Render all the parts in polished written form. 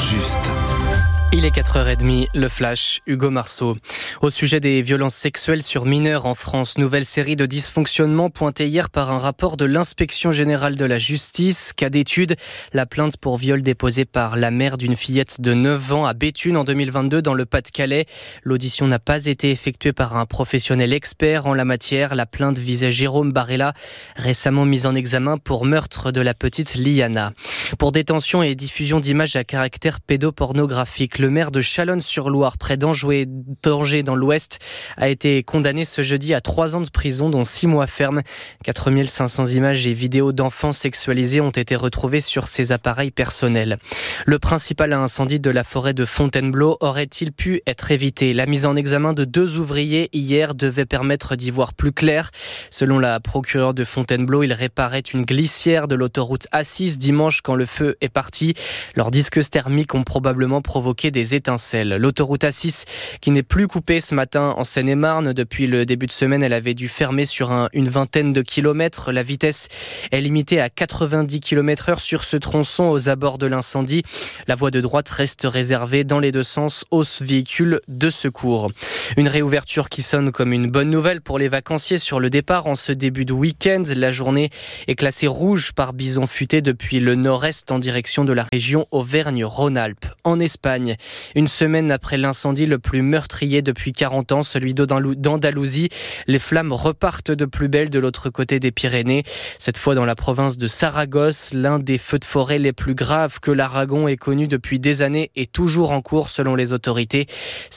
juste. Il est 4h30, le flash, Hugo Marceau. Au sujet des violences sexuelles sur mineurs en France, nouvelle série de dysfonctionnements pointés hier par un rapport de l'Inspection générale de la justice. Cas d'étude, la plainte pour viol déposée par la mère d'une fillette de 9 ans à Béthune en 2022 dans le Pas-de-Calais. L'audition n'a pas été effectuée par un professionnel expert en la matière. La plainte visait Jérôme Barella, récemment mis en examen pour meurtre de la petite Liana. Pour détention et diffusion d'images à caractère pédopornographique, le maire de Chalonnes-sur-Loire, près d'Angers dans l'Ouest, a été condamné ce jeudi à 3 ans de prison, dont 6 mois ferme. 4500 images et vidéos d'enfants sexualisés ont été retrouvées sur ses appareils personnels. Le principal incendie de la forêt de Fontainebleau aurait-il pu être évité ? La mise en examen de 2 ouvriers hier devait permettre d'y voir plus clair. Selon la procureure de Fontainebleau, ils réparaient une glissière de l'autoroute A6 dimanche quand le feu est parti. Leurs disques thermiques ont probablement provoqué des étincelles. L'autoroute A6 qui n'est plus coupée ce matin en Seine-et-Marne. Depuis le début de semaine, elle avait dû fermer sur une vingtaine de kilomètres. La vitesse est limitée à 90 km/h sur ce tronçon aux abords de l'incendie. La voie de droite reste réservée dans les deux sens aux véhicules de secours. Une réouverture qui sonne comme une bonne nouvelle pour les vacanciers sur le départ en ce début de week-end. La journée est classée rouge par bison futé depuis le nord-est en direction de la région Auvergne-Rhône-Alpes. En Espagne, une semaine après l'incendie le plus meurtrier depuis 40 ans, celui d'Andalousie, les flammes repartent de plus belle de l'autre côté des Pyrénées. Cette fois dans la province de Saragosse, l'un des feux de forêt les plus graves que l'Aragon ait connu depuis des années est toujours en cours selon les autorités.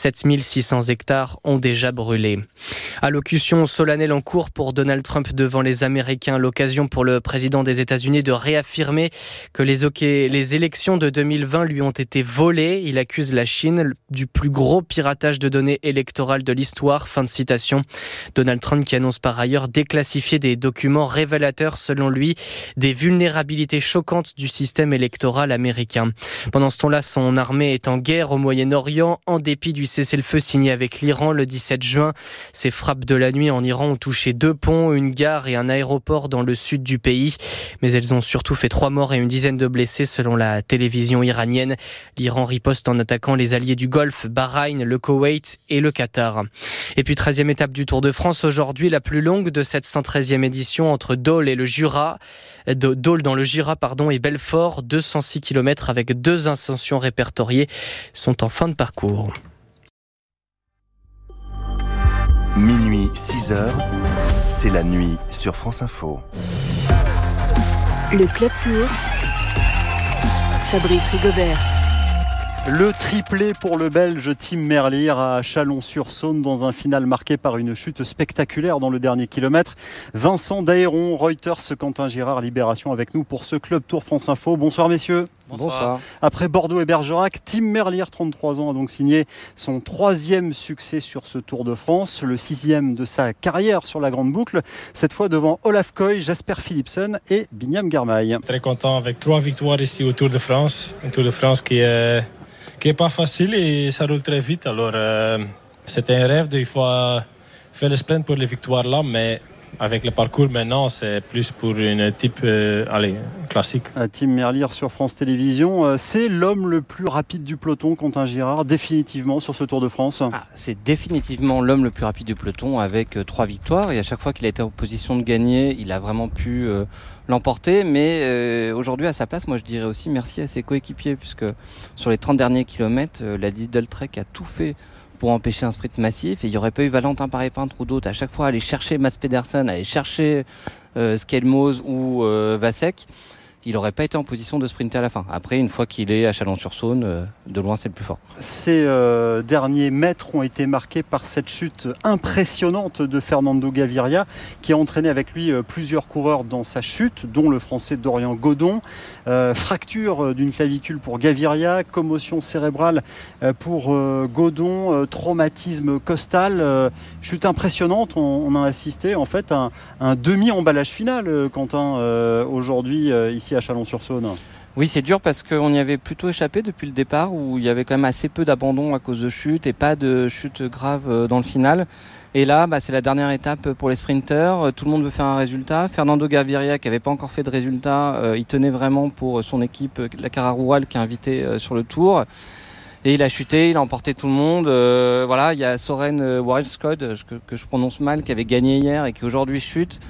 7600 hectares ont déjà brûlé. Allocution solennelle en cours pour Donald Trump devant les Américains. L'occasion pour le président des États-Unis de réaffirmer que les élections de 2020 lui ont été volées. Il accuse la Chine du plus gros piratage de données électorales de l'histoire. Fin de citation. Donald Trump qui annonce par ailleurs déclassifier des documents révélateurs, selon lui, des vulnérabilités choquantes du système électoral américain. Pendant ce temps-là, son armée est en guerre au Moyen-Orient. En dépit du cessez-le-feu signé avec l'Iran le 17 juin, ces frappes de la nuit en Iran ont touché 2 ponts, une gare et un aéroport dans le sud du pays. Mais elles ont surtout fait 3 morts et une dizaine de blessés selon la télévision iranienne. L'Iran riposte en attaquant les alliés du Golfe, Bahreïn, le Koweït et le Qatar. Et puis 13e étape du Tour de France, aujourd'hui la plus longue de cette 113e édition entre Dole et le Jura. Dole dans le Jura et Belfort, 206 km avec 2 ascensions répertoriées sont en fin de parcours. Minuit, 6h, c'est la nuit sur France Info. Le Club Tour, Fabrice Rigobert. Le triplé pour le Belge Tim Merlier à Chalon-sur-Saône dans un final marqué par une chute spectaculaire dans le dernier kilomètre. Vincent Dahéron, Reuters, Quentin Girard, Libération avec nous pour ce Club Tour France Info. Bonsoir messieurs. Bonsoir. Après Bordeaux et Bergerac, Tim Merlier, 33 ans, a donc signé son 3e succès sur ce Tour de France, le 6e de sa carrière sur la Grande Boucle, cette fois devant Olaf Koy, Jasper Philipsen et Binyam Girmay. Très content avec 3 victoires ici au Tour de France. Un Tour de France qui est pas facile et ça roule très vite. Alors c'était un rêve de fois faire le sprint pour les victoires là, mais avec le parcours maintenant, c'est plus pour une type classique. Tim Merlier sur France Télévisions, c'est l'homme le plus rapide du peloton, Quentin Girard, définitivement sur ce Tour de France. C'est définitivement l'homme le plus rapide du peloton avec 3 victoires et à chaque fois qu'il a été en position de gagner, il a vraiment pu l'emporter. Mais aujourd'hui à sa place, moi je dirais aussi merci à ses coéquipiers puisque sur les 30 derniers kilomètres, la Lidl Trek a tout fait pour empêcher un sprint massif. Et il n'y aurait pas eu Valentin Paré-Peintre ou d'autres à chaque fois aller chercher Mats Pedersen, aller chercher Skelmos ou Vasek. Il n'aurait pas été en position de sprinter à la fin. Après, une fois qu'il est à Chalon-sur-Saône, de loin, c'est le plus fort. Ces derniers mètres ont été marqués par cette chute impressionnante de Fernando Gaviria, qui a entraîné avec lui plusieurs coureurs dans sa chute, dont le Français Dorian Godon. Fracture d'une clavicule pour Gaviria, commotion cérébrale pour Godon, traumatisme costal. Chute impressionnante, on a assisté en fait à un demi-emballage final, Quentin, aujourd'hui, ici à Chalon-sur-Saône. Oui, c'est dur parce qu'on y avait plutôt échappé depuis le départ où il y avait quand même assez peu d'abandon à cause de chutes et pas de chutes graves dans le final. Et là, c'est la dernière étape pour les sprinteurs. Tout le monde veut faire un résultat. Fernando Gaviria, qui n'avait pas encore fait de résultat, il tenait vraiment pour son équipe, la Cara Rural, qui est invitée sur le Tour. Et il a chuté, il a emporté tout le monde. Il y a Soren Wildskod, que je prononce mal, qui avait gagné hier et qui aujourd'hui chute.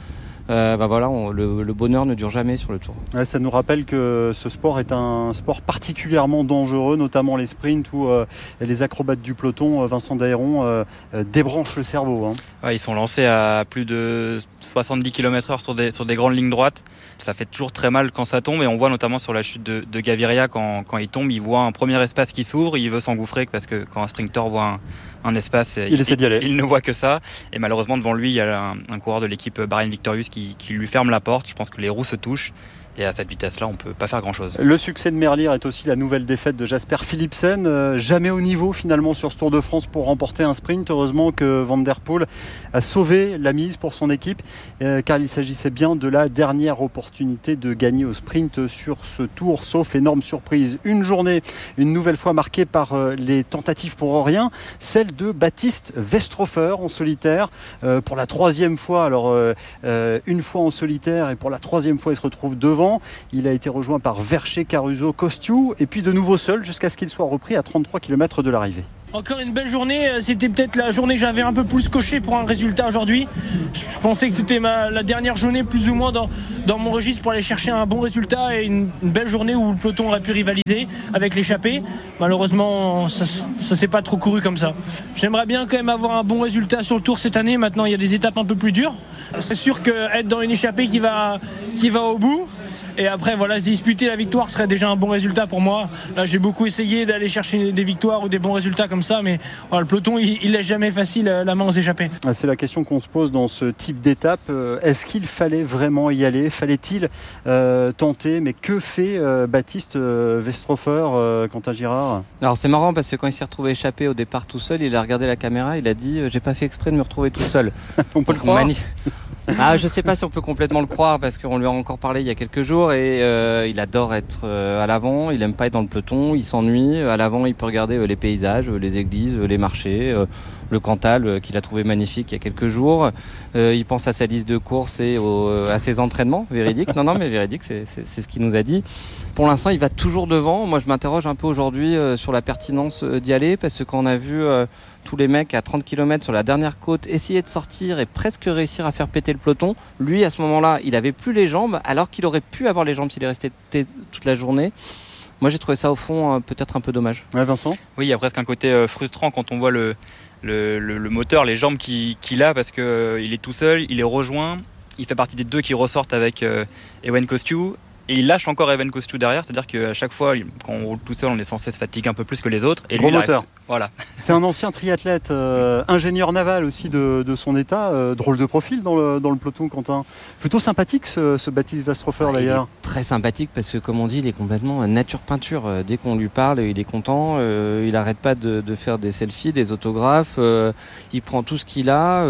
Le bonheur ne dure jamais sur le Tour. Ouais, ça nous rappelle que ce sport est un sport particulièrement dangereux, notamment les sprints où les acrobates du peloton, Vincent Daéron, débranchent le cerveau. Ouais, ils sont lancés à plus de 70 km/h sur des grandes lignes droites. Ça fait toujours très mal quand ça tombe et on voit notamment sur la chute de Gaviria quand il tombe, il voit un premier espace qui s'ouvre, il veut s'engouffrer parce que quand un sprinter voit un espace, il essaie d'y aller. Il ne voit que ça et malheureusement devant lui il y a un coureur de l'équipe Bahrain Victorious qui lui ferme la porte. Je pense que les roues se touchent et à cette vitesse-là on ne peut pas faire grand-chose. Le succès de Merlier est aussi la nouvelle défaite de Jasper Philipsen, jamais au niveau finalement sur ce Tour de France pour remporter un sprint. Heureusement que Van der Poel a sauvé la mise pour son équipe car il s'agissait bien de la dernière opportunité de gagner au sprint sur ce Tour, sauf énorme surprise. Une journée une nouvelle fois marquée par les tentatives pour rien, celle de Baptiste Westrofer en solitaire pour la troisième fois. Alors une fois en solitaire et pour la troisième fois il se retrouve devant. Il a été rejoint par Verchet, Caruso, Kostiou et puis de nouveau seul jusqu'à ce qu'il soit repris à 33 km de l'arrivée. Encore une belle journée, c'était peut-être la journée que j'avais un peu plus coché pour un résultat aujourd'hui. Je pensais que c'était la dernière journée plus ou moins dans mon registre pour aller chercher un bon résultat et une belle journée où le peloton aurait pu rivaliser avec l'échappée. Malheureusement, ça s'est pas trop couru comme ça. J'aimerais bien quand même avoir un bon résultat sur le Tour cette année. Maintenant, il y a des étapes un peu plus dures. C'est sûr qu'être dans une échappée qui va au bout, et après se disputer la victoire serait déjà un bon résultat pour moi. Là j'ai beaucoup essayé d'aller chercher des victoires ou des bons résultats comme ça, mais le peloton il laisse jamais facile la main aux échappés. C'est la question qu'on se pose dans ce type d'étape. Est-ce qu'il fallait vraiment y aller? Fallait-il tenter? Mais que fait Baptiste Westrofer, Quentin Girard? Alors c'est marrant parce que quand il s'est retrouvé échappé au départ tout seul, il a regardé la caméra, il a dit j'ai pas fait exprès de me retrouver tout seul. On peut le croire. Je sais pas si on peut complètement le croire parce qu'on lui a encore parlé il y a quelques jours et il adore être à l'avant, il aime pas être dans le peloton, il s'ennuie. À l'avant il peut regarder les paysages, les églises, les marchés, le Cantal qu'il a trouvé magnifique il y a quelques jours. Il pense à sa liste de courses et à ses entraînements, véridique. Non mais véridique, c'est ce qu'il nous a dit. Pour l'instant il va toujours devant. Moi je m'interroge un peu aujourd'hui sur la pertinence d'y aller parce que quand on a vu tous les mecs à 30 km sur la dernière côte essayer de sortir et presque réussir à faire péter le peloton, lui à ce moment-là il avait plus les jambes alors qu'il aurait pu avoir les jambes s'il est resté toute la journée. Moi j'ai trouvé ça au fond peut-être un peu dommage. Ouais, Vincent? Oui, il y a presque un côté frustrant quand on voit le moteur, les jambes qu'il a parce qu'il est tout seul, il est rejoint, il fait partie des deux qui ressortent avec Ewen Kostiou. Et il lâche encore Ewen Kostiou derrière, c'est-à-dire qu'à chaque fois, quand on roule tout seul, on est censé se fatiguer un peu plus que les autres. Et gros lui, moteur. Voilà. C'est un ancien triathlète, ingénieur naval aussi de son état, drôle de profil dans le peloton, Quentin. Plutôt sympathique ce Baptiste Westrofer d'ailleurs. Il est très sympathique parce que comme on dit, il est complètement nature peinture. Dès qu'on lui parle, il est content, il n'arrête pas de faire des selfies, des autographes, il prend tout ce qu'il a.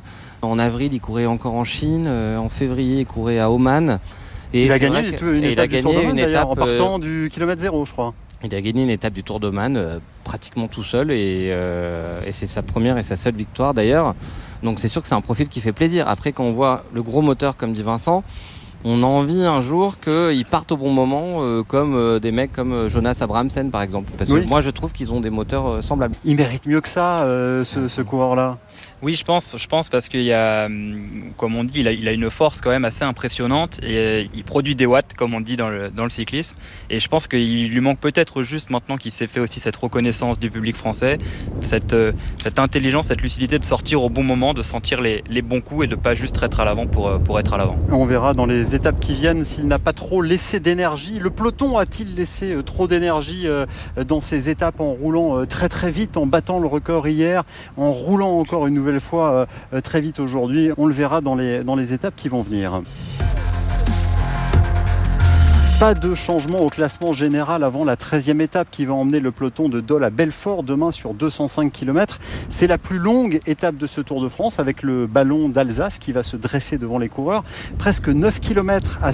En avril, il courait encore en Chine, en février, il courait à Oman. Et il a gagné une étape du Tour d'Oman d'ailleurs, en partant du kilomètre 0 je crois. Il a gagné une étape du Tour d'Oman pratiquement tout seul et c'est sa première et sa seule victoire d'ailleurs. Donc c'est sûr que c'est un profil qui fait plaisir. Après quand on voit le gros moteur comme dit Vincent, on a envie un jour qu'ils partent au bon moment comme des mecs comme Jonas Abrahamsen par exemple. Parce que moi je trouve qu'ils ont des moteurs semblables. Il mérite mieux que ça ce coureur-là. Oui, je pense parce qu'il y a, comme on dit, il a une force quand même assez impressionnante et il produit des watts, comme on dit dans le cyclisme. Et je pense qu'il lui manque peut-être juste maintenant qu'il s'est fait aussi cette reconnaissance du public français, cette intelligence, cette lucidité de sortir au bon moment, de sentir les bons coups et de pas juste être à l'avant pour être à l'avant. On verra dans les étapes qui viennent s'il n'a pas trop laissé d'énergie. Le peloton a-t-il laissé trop d'énergie dans ces étapes en roulant très très vite, en battant le record hier, en roulant encore une nouvelle fois très vite aujourd'hui? On le verra dans les étapes qui vont venir. Pas de changement au classement général avant la 13e étape qui va emmener le peloton de Dole à Belfort demain sur 205 km. C'est la plus longue étape de ce Tour de France avec le ballon d'Alsace qui va se dresser devant les coureurs. Presque 9 km à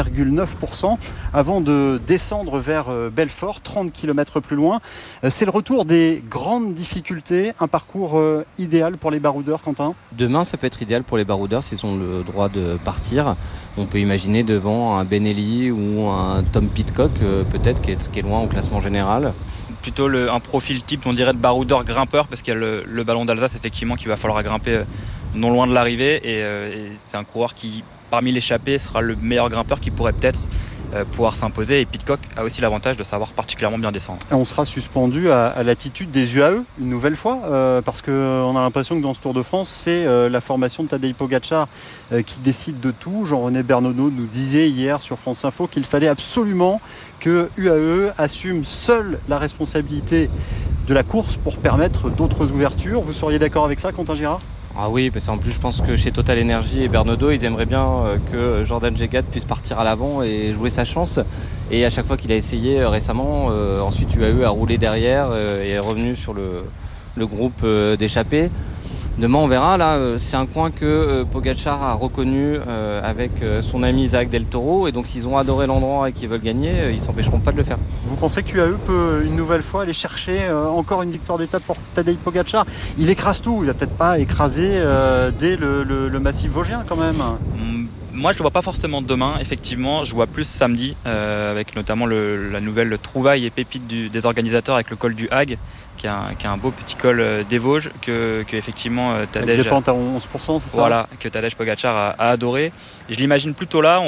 6,9% avant de descendre vers Belfort, 30 km plus loin. C'est le retour des grandes difficultés, un parcours idéal pour les baroudeurs, Quentin? Demain, ça peut être idéal pour les baroudeurs s'ils ont le droit de partir. On peut imaginer devant un Benelli ou un Tom Pidcock, peut-être, qui est loin au classement général. Plutôt un profil type, on dirait, de baroudeur grimpeur, parce qu'il y a le ballon d'Alsace, effectivement, qu'il va falloir grimper non loin de l'arrivée. Et c'est un coureur qui, parmi l'échappée, sera le meilleur grimpeur qui pourrait peut-être pouvoir s'imposer. Et Pidcock a aussi l'avantage de savoir particulièrement bien descendre. Et on sera suspendu à l'attitude des UAE une nouvelle fois, parce qu'on a l'impression que dans ce Tour de France, c'est la formation de Tadej Pogačar qui décide de tout. Jean-René Bernodeau nous disait hier sur France Info qu'il fallait absolument que UAE assume seule la responsabilité de la course pour permettre d'autres ouvertures. Vous seriez d'accord avec ça, Quentin Girard ? Ah oui, parce qu'en plus je pense que chez Total Energy et Bernodeau, ils aimeraient bien que Jordan Jegat puisse partir à l'avant et jouer sa chance. Et à chaque fois qu'il a essayé récemment, ensuite UAE a roulé derrière et est revenu sur le groupe d'échappés. Demain on verra, là c'est un coin que Pogačar a reconnu avec son ami Isaac Del Toro, et donc s'ils ont adoré l'endroit et qu'ils veulent gagner, ils s'empêcheront pas de le faire. Vous pensez que UAE peut une nouvelle fois aller chercher encore une victoire d'étape pour Tadej Pogačar? Il écrase tout, il va peut-être pas écraser dès le massif vosgien quand même. Moi, je ne le vois pas forcément demain, effectivement. Je vois plus samedi, avec notamment la nouvelle trouvaille et pépite des organisateurs avec le col du Hague, qui est un beau petit col des Vosges, que effectivement Tadej... Avec des pentes à 11%, c'est ça? Voilà, que Tadej Pogačar a adoré. Je l'imagine plutôt là.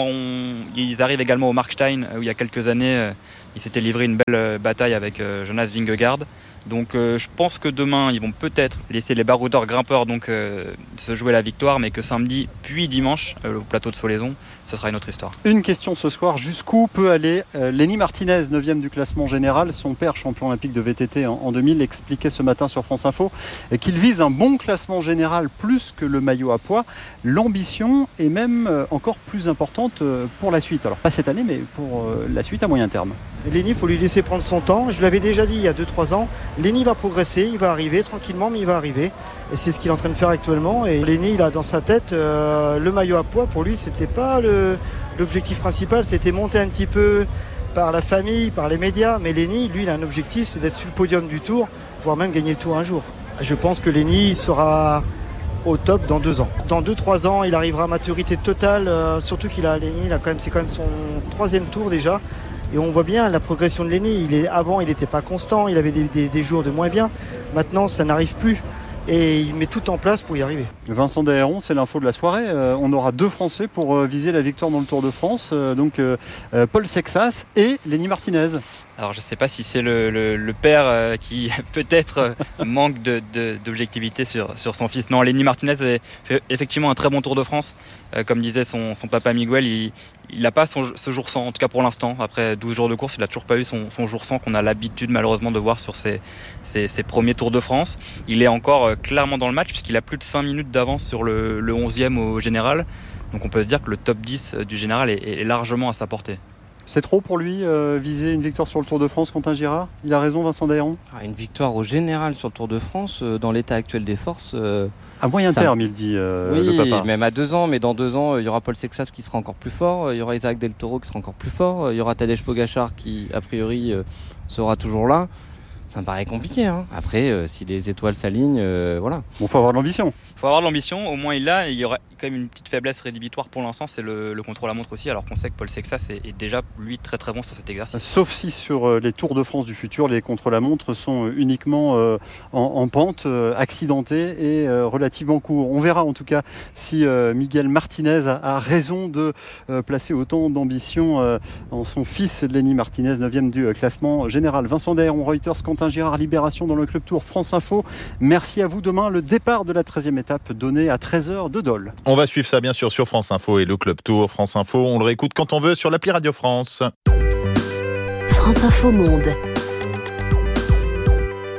Ils arrivent également au Markstein, où il y a quelques années, il s'était livré une belle bataille avec Jonas Vingegaard. Donc je pense que demain ils vont peut-être laisser les baroudeurs grimpeurs se jouer la victoire, mais que samedi puis dimanche au plateau de Solaison, ce sera une autre histoire. Une question ce soir, jusqu'où peut aller Lenny Martinez, 9e du classement général? Son père, champion olympique de VTT en 2000, expliquait ce matin sur France Info qu'il vise un bon classement général plus que le maillot à pois. L'ambition est même encore plus importante pour la suite, alors pas cette année mais pour la suite à moyen terme. Lenny, il faut lui laisser prendre son temps. Je l'avais déjà dit il y a 2-3 ans. Lenny va progresser, il va arriver tranquillement, mais il va arriver. Et c'est ce qu'il est en train de faire actuellement. Et Lenny, il a dans sa tête le maillot à pois. Pour lui, c'était pas l'objectif principal. C'était monter un petit peu par la famille, par les médias. Mais Lenny, lui, il a un objectif, c'est d'être sur le podium du Tour, voire même gagner le Tour un jour. Je pense que Lenny sera au top dans 2 ans. Dans 2-3 ans, il arrivera à maturité totale. Surtout Lenny, c'est quand même son 3e Tour déjà. Et on voit bien la progression de Lenny. Avant, il n'était pas constant, il avait des jours de moins bien. Maintenant, ça n'arrive plus. Et il met tout en place pour y arriver. Vincent Daéron, c'est l'info de la soirée. On aura 2 Français pour viser la victoire dans le Tour de France. Paul Sexas et Lenny Martinez. Alors je ne sais pas si c'est le père qui peut-être manque d'objectivité sur son fils. Non, Lenny Martinez fait effectivement un très bon Tour de France. Comme disait son papa Miguel, il n'a pas ce jour sans, en tout cas pour l'instant. Après 12 jours de course, il n'a toujours pas eu son jour sans qu'on a l'habitude malheureusement de voir sur ses premiers Tours de France. Il est encore clairement dans le match puisqu'il a plus de 5 minutes d'avance sur le 11e au général. Donc on peut se dire que le top 10 du général est largement à sa portée. C'est trop pour lui viser une victoire sur le Tour de France, Quentin Girard? Il a raison, Vincent Daéron? Une victoire au général sur le Tour de France, dans l'état actuel des forces... à moyen terme, il dit le papa. Oui, même à 2 ans, mais dans 2 ans, il y aura Paul Sexas qui sera encore plus fort, il y aura Isaac Del Toro qui sera encore plus fort, il y aura Tadej Pogačar qui, a priori, sera toujours là. Ça me paraît compliqué. Après, si les étoiles s'alignent, voilà. Bon, faut avoir de l'ambition. Il faut avoir de l'ambition, au moins il l'a. Il y aura quand même une petite faiblesse rédhibitoire pour l'instant, c'est le contre-la-montre aussi, alors qu'on sait que Paul Sexas est déjà, lui, très très bon sur cet exercice. Sauf si sur les Tours de France du futur, les contre-la-montre sont uniquement en pente, accidentés et relativement courts. On verra en tout cas si Miguel Martinez a raison de placer autant d'ambition en son fils Lenny Martinez, 9e du classement général. Vincent Daéron, Reuters, Quentin Girard, Libération dans le Club Tour, France Info. Merci à vous. Demain, le départ de la 13e étape donné à 13h de Dole. On va suivre ça bien sûr sur France Info et le Club Tour. France Info, on le réécoute quand on veut sur l'appli Radio France. France Info Monde.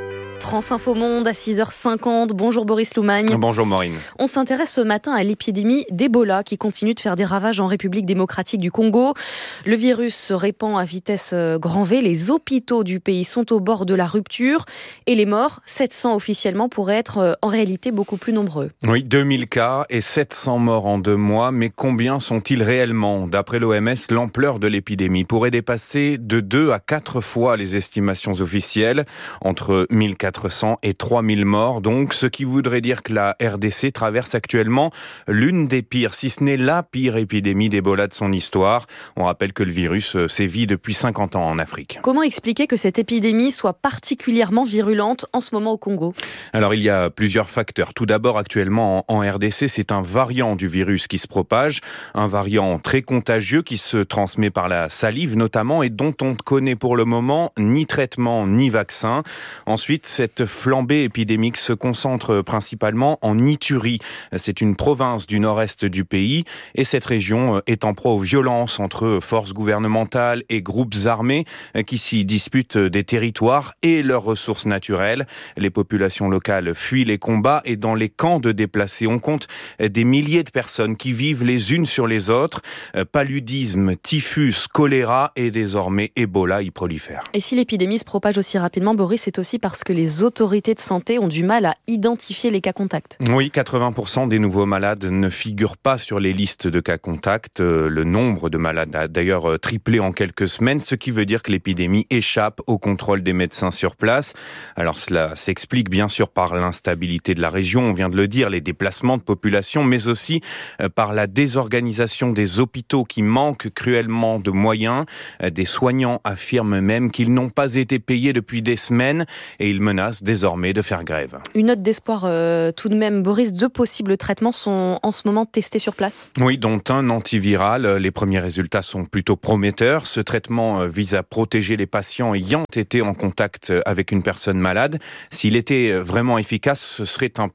France Info Monde à 6h50. Bonjour Boris Loumagne. Bonjour Maureen. On s'intéresse ce matin à l'épidémie d'Ebola qui continue de faire des ravages en République démocratique du Congo. Le virus se répand à vitesse grand V. Les hôpitaux du pays sont au bord de la rupture. Et les morts, 700 officiellement, pourraient être en réalité beaucoup plus nombreux. Oui, 2000 cas et 700 morts en 2 mois. Mais combien sont-ils réellement ? D'après l'OMS, l'ampleur de l'épidémie pourrait dépasser de 2 à 4 fois les estimations officielles. Entre 1400 et 3000 morts, donc, ce qui voudrait dire que la RDC traverse actuellement l'une des pires, si ce n'est la pire épidémie d'Ebola de son histoire. On rappelle que le virus sévit depuis 50 ans en Afrique. Comment expliquer que cette épidémie soit particulièrement virulente en ce moment au Congo ? Alors, il y a plusieurs facteurs. Tout d'abord, actuellement, en RDC, c'est un variant du virus qui se propage, un variant très contagieux qui se transmet par la salive notamment et dont on ne connaît pour le moment ni traitement ni vaccin. Ensuite, cette flambée épidémique se concentre principalement en Ituri. C'est une province du nord-est du pays et cette région est en proie aux violences entre forces gouvernementales et groupes armés qui s'y disputent des territoires et leurs ressources naturelles. Les populations locales fuient les combats et dans les camps de déplacés, on compte des milliers de personnes qui vivent les unes sur les autres. Paludisme, typhus, choléra et désormais Ebola y prolifèrent. Et si l'épidémie se propage aussi rapidement, Boris, c'est aussi parce que les autorités de santé ont du mal à identifier les cas contacts. Oui, 80% des nouveaux malades ne figurent pas sur les listes de cas contacts. Le nombre de malades a d'ailleurs triplé en quelques semaines, ce qui veut dire que l'épidémie échappe au contrôle des médecins sur place. Alors cela s'explique bien sûr par l'instabilité de la région, on vient de le dire, les déplacements de population, mais aussi par la désorganisation des hôpitaux qui manquent cruellement de moyens. Des soignants affirment même qu'ils n'ont pas été payés depuis des semaines et ils menacent désormais de faire grève. Une note d'espoir tout de même, Boris, 2 possibles traitements sont en ce moment testés sur place. Oui, dont un antiviral. Les premiers résultats sont plutôt prometteurs. Ce traitement vise à protéger les patients ayant été en contact avec une personne malade. S'il était vraiment efficace, ce serait un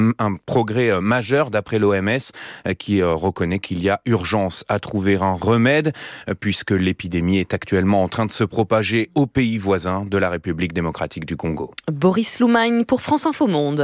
progrès majeur d'après l'OMS qui reconnaît qu'il y a urgence à trouver un remède puisque l'épidémie est actuellement en train de se propager aux pays voisins de la République démocratique du Congo. Boris Loumagne pour France Info Monde.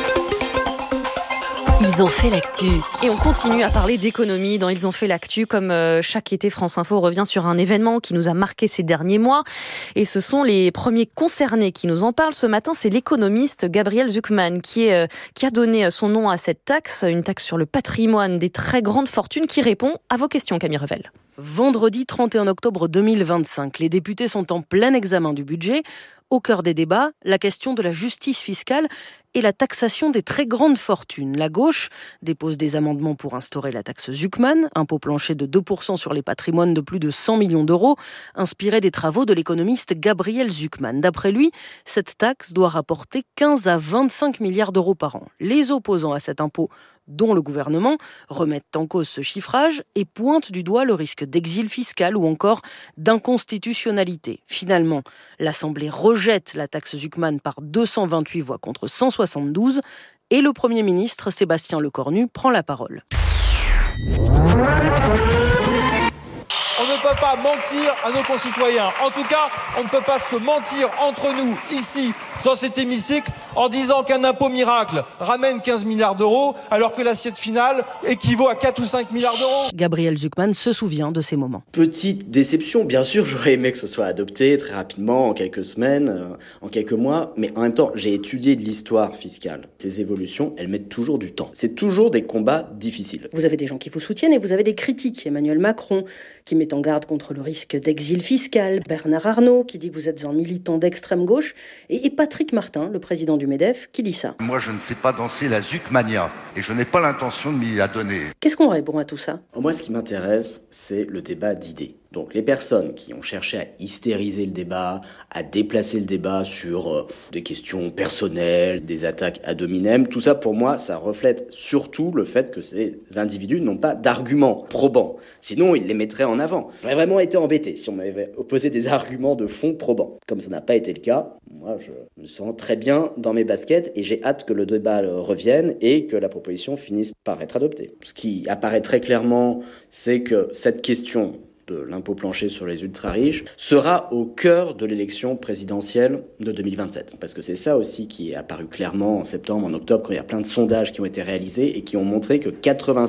Ils ont fait l'actu. Et on continue à parler d'économie dans Ils ont fait l'actu. Comme chaque été, France Info revient sur un événement qui nous a marqué ces derniers mois. Et ce sont les premiers concernés qui nous en parlent. Ce matin, c'est l'économiste Gabriel Zucman qui a donné son nom à cette taxe, une taxe sur le patrimoine des très grandes fortunes qui répond à vos questions, Camille Revel. Vendredi 31 octobre 2025, les députés sont en plein examen du budget. Au cœur des débats, la question de la justice fiscale et la taxation des très grandes fortunes. La gauche dépose des amendements pour instaurer la taxe Zucman, impôt plancher de 2% sur les patrimoines de plus de 100 millions d'euros, inspiré des travaux de l'économiste Gabriel Zucman. D'après lui, cette taxe doit rapporter 15 à 25 milliards d'euros par an. Les opposants à cet impôt, dont le gouvernement, remettent en cause ce chiffrage et pointent du doigt le risque d'exil fiscal ou encore d'inconstitutionnalité. Finalement, l'Assemblée rejette la taxe Zucman par 228 voix contre 172 et le Premier ministre Sébastien Lecornu prend la parole. On ne peut pas mentir à nos concitoyens. En tout cas, on ne peut pas se mentir entre nous, ici, dans cet hémicycle, en disant qu'un impôt miracle ramène 15 milliards d'euros, alors que l'assiette finale équivaut à 4 ou 5 milliards d'euros. Gabriel Zucman se souvient de ces moments. Petite déception, bien sûr, j'aurais aimé que ce soit adopté très rapidement, en quelques semaines, en quelques mois, mais en même temps, j'ai étudié de l'histoire fiscale. Ces évolutions, elles mettent toujours du temps. C'est toujours des combats difficiles. Vous avez des gens qui vous soutiennent et vous avez des critiques. Emmanuel Macron, qui met en garde contre le risque d'exil fiscal. Bernard Arnault, qui dit que vous êtes un militant d'extrême gauche. Et Patrick Martin, le président du MEDEF, qui dit ça. Moi, je ne sais pas danser la Zucmania et je n'ai pas l'intention de m'y adonner. Qu'est-ce qu'on répond à tout ça ? Moi, ce qui m'intéresse, c'est le débat d'idées. Donc les personnes qui ont cherché à hystériser le débat, à déplacer le débat sur des questions personnelles, des attaques ad hominem, tout ça pour moi, ça reflète surtout le fait que ces individus n'ont pas d'arguments probants. Sinon, ils les mettraient en avant. J'aurais vraiment été embêté si on m'avait opposé des arguments de fond probants. Comme ça n'a pas été le cas, moi je me sens très bien dans mes baskets et j'ai hâte que le débat revienne et que la proposition finisse par être adoptée. Ce qui apparaît très clairement, c'est que cette question de l'impôt plancher sur les ultra-riches, sera au cœur de l'élection présidentielle de 2027. Parce que c'est ça aussi qui est apparu clairement en septembre, en octobre, quand il y a plein de sondages qui ont été réalisés et qui ont montré que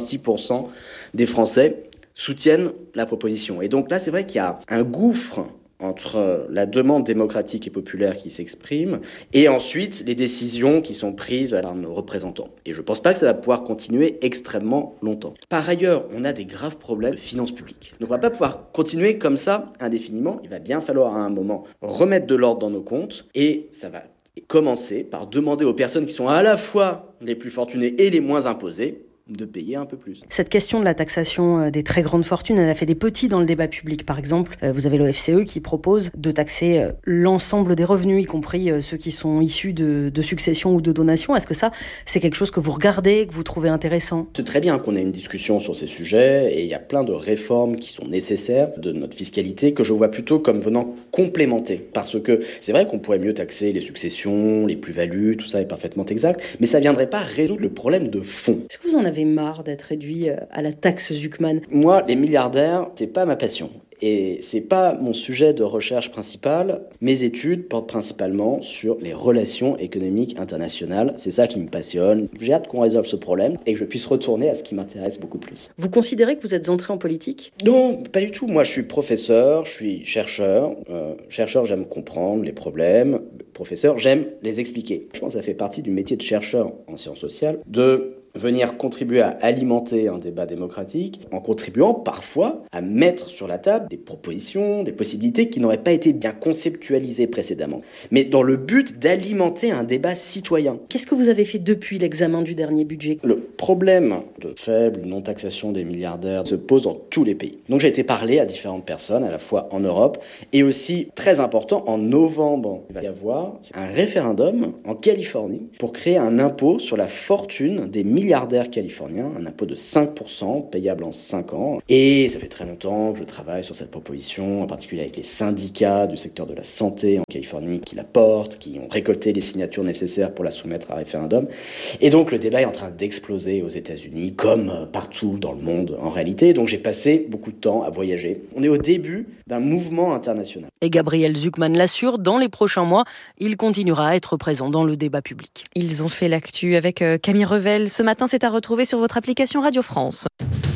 86% des Français soutiennent la proposition. Et donc là, c'est vrai qu'il y a un gouffre entre la demande démocratique et populaire qui s'exprime et ensuite les décisions qui sont prises par nos représentants. Et je ne pense pas que ça va pouvoir continuer extrêmement longtemps. Par ailleurs, on a des graves problèmes de finances publiques. Donc on ne va pas pouvoir continuer comme ça indéfiniment. Il va bien falloir à un moment remettre de l'ordre dans nos comptes et ça va commencer par demander aux personnes qui sont à la fois les plus fortunées et les moins imposées de payer un peu plus. Cette question de la taxation des très grandes fortunes, elle a fait des petits dans le débat public. Par exemple, vous avez l'OFCE qui propose de taxer l'ensemble des revenus, y compris ceux qui sont issus de successions ou de donations. Est-ce que ça, c'est quelque chose que vous regardez, que vous trouvez intéressant ? C'est très bien qu'on ait une discussion sur ces sujets et il y a plein de réformes qui sont nécessaires de notre fiscalité que je vois plutôt comme venant complémenter. Parce que c'est vrai qu'on pourrait mieux taxer les successions, les plus-values, tout ça est parfaitement exact, mais ça ne viendrait pas résoudre le problème de fond. Est-ce que vous en avez marre d'être réduit à la taxe Zuckman ? Moi, les milliardaires, c'est pas ma passion. Et c'est pas mon sujet de recherche principal. Mes études portent principalement sur les relations économiques internationales. C'est ça qui me passionne. J'ai hâte qu'on résolve ce problème et que je puisse retourner à ce qui m'intéresse beaucoup plus. Vous considérez que vous êtes entré en politique ? Non, pas du tout. Moi, je suis professeur, je suis chercheur. Chercheur, j'aime comprendre les problèmes. Professeur, j'aime les expliquer. Je pense que ça fait partie du métier de chercheur en sciences sociales, de venir contribuer à alimenter un débat démocratique en contribuant parfois à mettre sur la table des propositions, des possibilités qui n'auraient pas été bien conceptualisées précédemment, mais dans le but d'alimenter un débat citoyen. Qu'est-ce que vous avez fait depuis l'examen du dernier budget ? Le problème de faible non-taxation des milliardaires se pose dans tous les pays. Donc j'ai été parler à différentes personnes, à la fois en Europe et aussi, très important, en novembre, il va y avoir un référendum en Californie pour créer un impôt sur la fortune des milliardaires californiens, un impôt de 5%, payable en 5 ans. Et ça fait très longtemps que je travaille sur cette proposition, en particulier avec les syndicats du secteur de la santé en Californie qui la portent, qui ont récolté les signatures nécessaires pour la soumettre à référendum. Et donc le débat est en train d'exploser aux États-Unis, comme partout dans le monde en réalité. Donc j'ai passé beaucoup de temps à voyager. On est au début d'un mouvement international. Et Gabriel Zuckman l'assure, dans les prochains mois, il continuera à être présent dans le débat public. Ils ont fait l'actu avec Camille Revel. Ce matin, c'est à retrouver sur votre application Radio France.